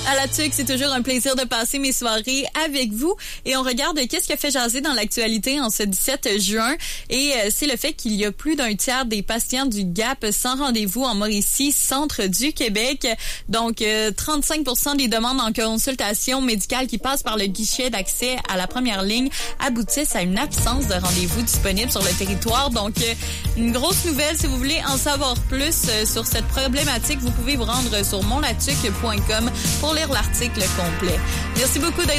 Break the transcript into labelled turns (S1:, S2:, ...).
S1: À la TUC, c'est toujours un plaisir de passer mes soirées avec vous. Et on regarde qu'est-ce qui a fait jaser dans l'actualité en ce 17 juin. Et c'est le fait qu'il y a plus d'un tiers des patients du GAP sans rendez-vous en Mauricie, centre du Québec. Donc, 35% des demandes en consultation médicale qui passent par le guichet d'accès à la première ligne aboutissent à une absence de rendez-vous disponible sur le territoire. Donc, une grosse nouvelle. Si vous voulez en savoir plus sur cette problématique, vous pouvez vous rendre sur monlatuc.com pour lire l'article complet. Merci beaucoup d'être